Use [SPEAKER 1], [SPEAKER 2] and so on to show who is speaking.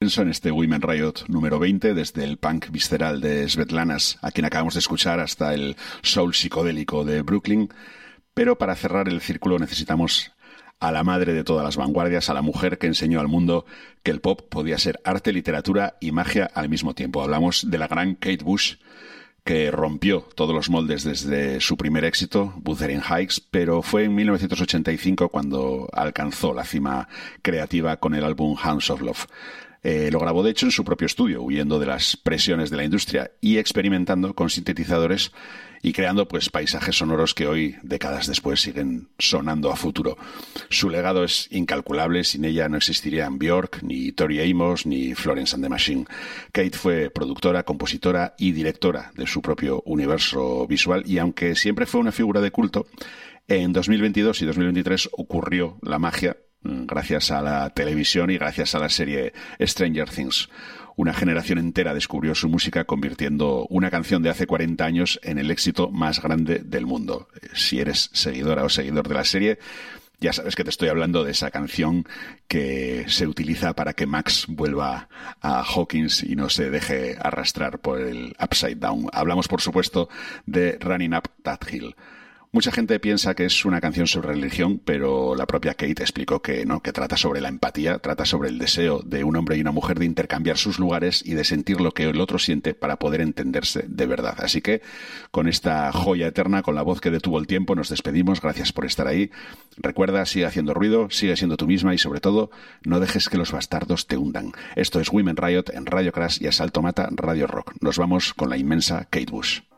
[SPEAKER 1] En este Women Riot número 20, desde el punk visceral de Svetlanas, a quien acabamos de escuchar, hasta el soul psicodélico de Brooklyn. Pero para cerrar el círculo necesitamos a la madre de todas las vanguardias, a la mujer que enseñó al mundo que el pop podía ser arte, literatura y magia al mismo tiempo. Hablamos de la gran Kate Bush, que rompió todos los moldes desde su primer éxito, Wuthering Heights, pero fue en 1985 cuando alcanzó la cima creativa con el álbum Hounds of Love. Lo grabó de hecho en su propio estudio, huyendo de las presiones de la industria y experimentando con sintetizadores y creando paisajes sonoros que hoy, décadas después, siguen sonando a futuro. Su legado es incalculable, sin ella no existirían Björk, ni Tori Amos, ni Florence and the Machine. Kate fue productora, compositora y directora de su propio universo visual y aunque siempre fue una figura de culto, en 2022 y 2023 ocurrió la magia gracias a la televisión y gracias a la serie Stranger Things. Una generación entera descubrió su música, convirtiendo una canción de hace 40 años en el éxito más grande del mundo. Si eres seguidora o seguidor de la serie, ya sabes que te estoy hablando de esa canción que se utiliza para que Max vuelva a Hawkins y no se deje arrastrar por el Upside Down. Hablamos, por supuesto, de Running Up That Hill. Mucha gente piensa que es una canción sobre religión, pero la propia Kate explicó que no, que trata sobre la empatía, trata sobre el deseo de un hombre y una mujer de intercambiar sus lugares y de sentir lo que el otro siente para poder entenderse de verdad. Así que, con esta joya eterna, con la voz que detuvo el tiempo, nos despedimos. Gracias por estar ahí. Recuerda, sigue haciendo ruido, sigue siendo tú misma y, sobre todo, no dejes que los bastardos te hundan. Esto es Women Riot en Radio Crash y Asalto Mata Radio Rock. Nos vamos con la inmensa Kate Bush.